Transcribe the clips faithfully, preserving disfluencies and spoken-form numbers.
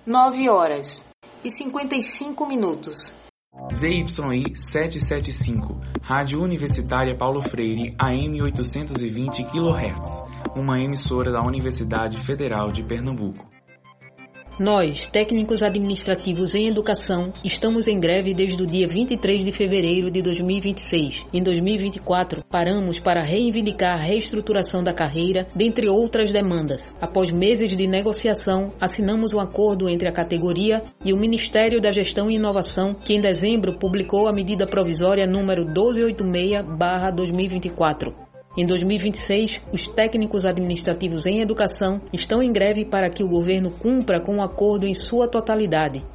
nove horas e cinquenta e cinco minutos. Z Y I setecentos e setenta e cinco, Rádio Universitária Paulo Freire, A M oitocentos e vinte quilohertz, uma emissora da Universidade Federal de Pernambuco. Nós, técnicos administrativos em educação, estamos em greve desde o dia vinte e três de fevereiro de dois mil e vinte e seis. Em dois mil e vinte e quatro, paramos para reivindicar a reestruturação da carreira, dentre outras demandas. Após meses de negociação, assinamos um acordo entre a categoria e o Ministério da Gestão e Inovação, que em dezembro publicou a medida provisória número doze oitenta e seis barra dois mil e vinte e quatro. Em dois mil e vinte e seis, os técnicos administrativos em educação estão em greve para que o governo cumpra com o acordo em sua totalidade.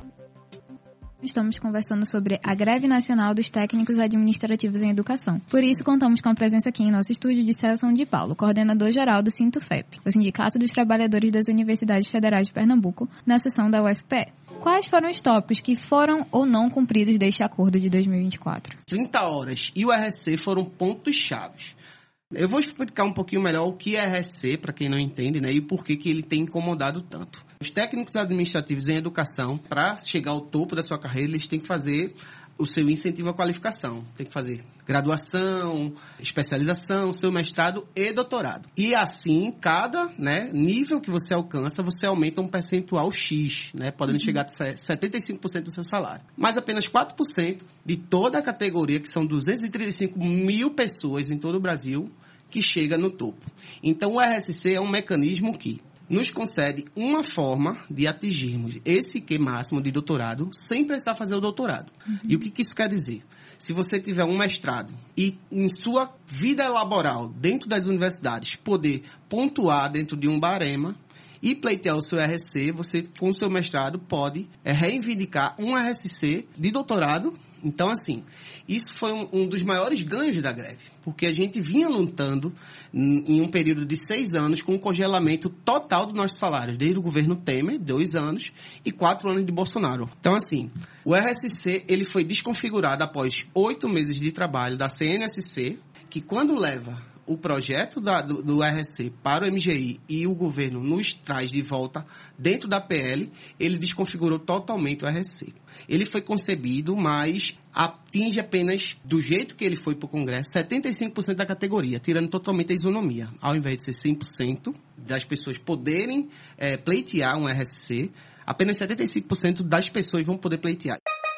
Estamos conversando sobre a greve nacional dos técnicos administrativos em educação. Por isso, contamos com a presença aqui em nosso estúdio de Celton de Paulo, coordenador-geral do Sintufep, o Sindicato dos Trabalhadores das Universidades Federais de Pernambuco, na seção da U F P E. Quais foram os tópicos que foram ou não cumpridos deste acordo de dois mil e vinte e quatro? trinta horas e o R C foram pontos-chave. Eu vou explicar um pouquinho melhor o que é R C, para quem não entende, né, e por que, que ele tem incomodado tanto. Os técnicos administrativos em educação, para chegar ao topo da sua carreira, eles têm que fazer o seu incentivo à qualificação. Tem que fazer graduação, especialização, seu mestrado e doutorado. E assim, cada né, nível que você alcança, você aumenta um percentual X, né, podendo uhum. chegar a setenta e cinco por cento do seu salário. Mas apenas quatro por cento de toda a categoria, que são duzentas e trinta e cinco mil pessoas em todo o Brasil, que chega no topo. Então, o R S C é um mecanismo que nos concede uma forma de atingirmos esse Q máximo de doutorado sem precisar fazer o doutorado. Uhum. E o que, que isso quer dizer? Se você tiver um mestrado e em sua vida laboral dentro das universidades poder pontuar dentro de um barema e pleitear o seu R C, você com o seu mestrado pode é, reivindicar um R S C de doutorado. Então, assim, isso foi um, um dos maiores ganhos da greve, porque a gente vinha lutando em, em um período de seis anos com um congelamento total dos nossos salários, desde o governo Temer, dois anos, e quatro anos de Bolsonaro. Então, assim, o R S C ele foi desconfigurado após oito meses de trabalho da C N S C, que quando leva o projeto da, do, do R S C para o M G I e o governo nos traz de volta dentro da P L, ele desconfigurou totalmente o R S C. Ele foi concebido, mas atinge apenas, do jeito que ele foi para o Congresso, setenta e cinco por cento da categoria, tirando totalmente a isonomia. Ao invés de ser cem por cento das pessoas poderem é, pleitear um R S C, apenas setenta e cinco por cento das pessoas vão poder pleitear.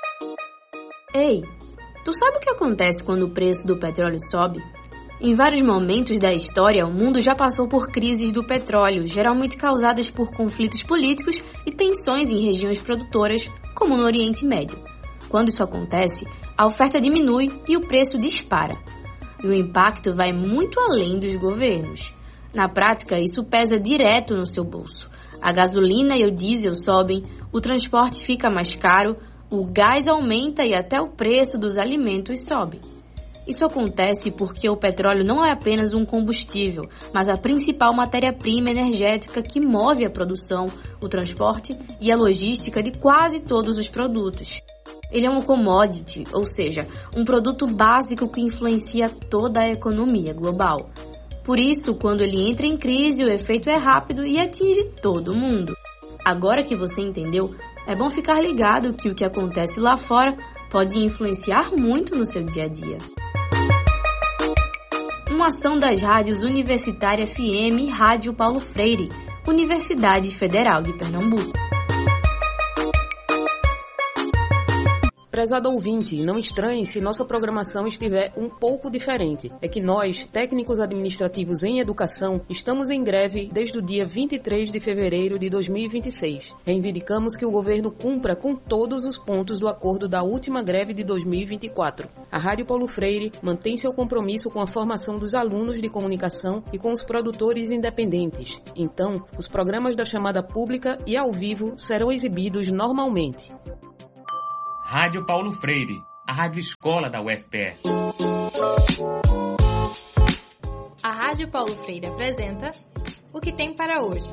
Ei, tu sabe o que acontece quando o preço do petróleo sobe? Em vários momentos da história, o mundo já passou por crises do petróleo, geralmente causadas por conflitos políticos e tensões em regiões produtoras, como no Oriente Médio. Quando isso acontece, a oferta diminui e o preço dispara. E o impacto vai muito além dos governos. Na prática, isso pesa direto no seu bolso. A gasolina e o diesel sobem, o transporte fica mais caro, o gás aumenta e até o preço dos alimentos sobe. Isso acontece porque o petróleo não é apenas um combustível, mas a principal matéria-prima energética que move a produção, o transporte e a logística de quase todos os produtos. Ele é um commodity, ou seja, um produto básico que influencia toda a economia global. Por isso, quando ele entra em crise, o efeito é rápido e atinge todo mundo. Agora que você entendeu, é bom ficar ligado que o que acontece lá fora pode influenciar muito no seu dia a dia. Uma ação das rádios Universitária F M e Rádio Paulo Freire, Universidade Federal de Pernambuco. Prezado ouvinte, não estranhe se nossa programação estiver um pouco diferente. É que nós, técnicos administrativos em educação, estamos em greve desde o dia vinte e três de fevereiro de dois mil e vinte e seis. Reivindicamos que o governo cumpra com todos os pontos do acordo da última greve de dois mil e vinte e quatro. A Rádio Paulo Freire mantém seu compromisso com a formação dos alunos de comunicação e com os produtores independentes. Então, os programas da chamada pública e ao vivo serão exibidos normalmente. Rádio Paulo Freire, a rádio escola da U F P E. A Rádio Paulo Freire apresenta O que tem para hoje.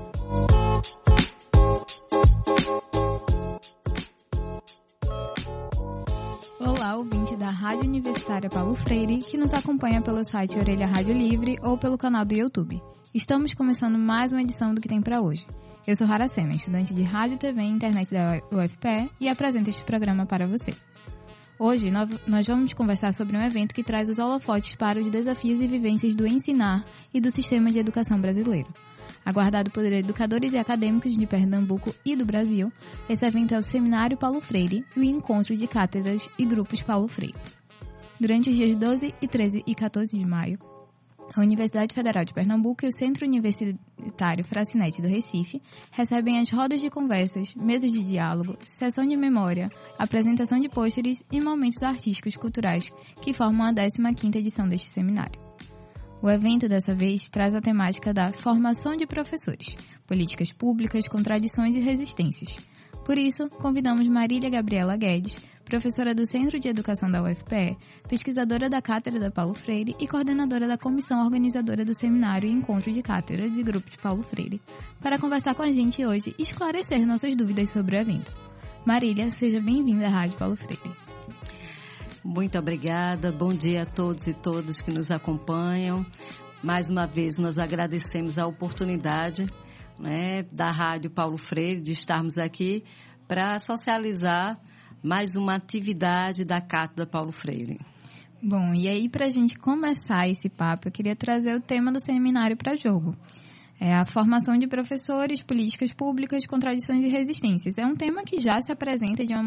Olá, ouvinte da Rádio Universitária Paulo Freire, que nos acompanha pelo site Orelha Rádio Livre ou pelo canal do YouTube. Estamos começando mais uma edição do que tem para hoje. Eu sou Haracena, estudante de Rádio, T V e Internet da U F P E e apresento este programa para você. Hoje nós vamos conversar sobre um evento que traz os holofotes para os desafios e vivências do ensinar e do sistema de educação brasileiro. Aguardado por educadores e acadêmicos de Pernambuco e do Brasil, esse evento é o Seminário Paulo Freire e o Encontro de Cátedras e Grupos Paulo Freire. Durante os dias doze, treze e quatorze de maio, a Universidade Federal de Pernambuco e o Centro Universitário Fracinete do Recife recebem as rodas de conversas, mesas de diálogo, sessão de memória, apresentação de pôsteres e momentos artísticos culturais que formam a décima quinta edição deste seminário. O evento, dessa vez, traz a temática da formação de professores, políticas públicas, contradições e resistências. Por isso, convidamos Marília Gabriela Guedes, professora do Centro de Educação da U F P E, pesquisadora da Cátedra da Paulo Freire e coordenadora da comissão organizadora do seminário e encontro de cátedras e grupos Paulo Freire, para conversar com a gente hoje e esclarecer nossas dúvidas sobre o evento. Marília, seja bem-vinda à Rádio Paulo Freire. Muito obrigada, bom dia a todos e todas que nos acompanham. Mais uma vez, nós agradecemos a oportunidade, né, da Rádio Paulo Freire de estarmos aqui para socializar mais uma atividade da Cátedra Paulo Freire. Bom, e aí para a gente começar esse papo, eu queria trazer o tema do seminário para jogo. É a formação de professores, políticas públicas, contradições e resistências. É um tema que já se apresenta de uma